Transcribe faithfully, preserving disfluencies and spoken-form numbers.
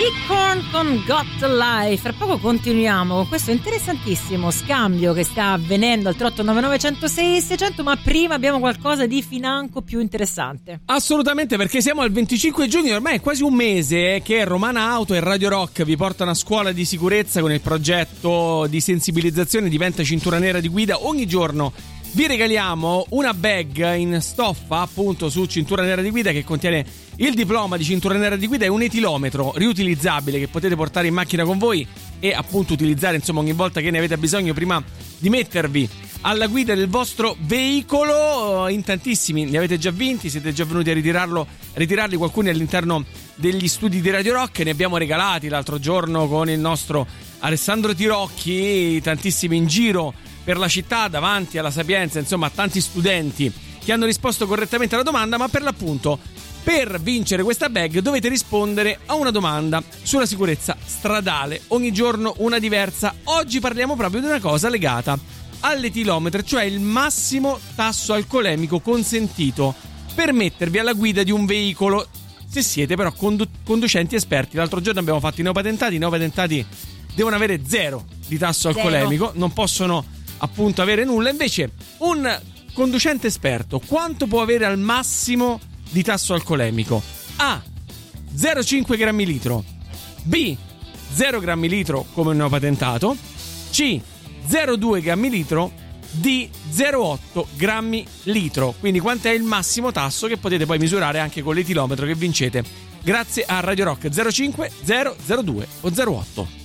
Corn con Got Life. Fra poco continuiamo con questo interessantissimo scambio che sta avvenendo al tre otto nove nove uno zero sei seicento, ma prima abbiamo qualcosa di financo più interessante. Assolutamente, perché siamo al venticinque giugno, ormai è quasi un mese che Romana Auto e Radio Rock vi portano a scuola di sicurezza con il progetto di sensibilizzazione Diventa cintura nera di guida. Ogni giorno vi regaliamo una bag in stoffa appunto su cintura nera di guida che contiene il diploma di cintura nera di guida e un etilometro riutilizzabile che potete portare in macchina con voi e appunto utilizzare insomma ogni volta che ne avete bisogno prima di mettervi alla guida del vostro veicolo. In tantissimi ne avete già vinti, siete già venuti a ritirarlo, ritirarli qualcuno all'interno degli studi di Radio Rock. Ne abbiamo regalati l'altro giorno con il nostro Alessandro Tirocchi, tantissimi in giro per la città davanti alla Sapienza, insomma tanti studenti che hanno risposto correttamente alla domanda. Ma per l'appunto, per vincere questa bag dovete rispondere a una domanda sulla sicurezza stradale, ogni giorno una diversa. Oggi parliamo proprio di una cosa legata all'etilometro, cioè il massimo tasso alcolemico consentito per mettervi alla guida di un veicolo, se siete però condu- conducenti esperti. L'altro giorno abbiamo fatto i neopatentati, i neopatentati devono avere zero di tasso alcolemico, zero. Non possono appunto avere nulla. Invece un conducente esperto quanto può avere al massimo di tasso alcolemico? A, zero virgola cinque grammi litro, B, zero grammi litro come un neopatentato, C, zero virgola due grammi litro, D, zero virgola otto grammi litro. Quindi quanto è il massimo tasso che potete poi misurare anche con l'etilometro che vincete grazie a Radio Rock. Zero cinque, zero zero due o zero otto.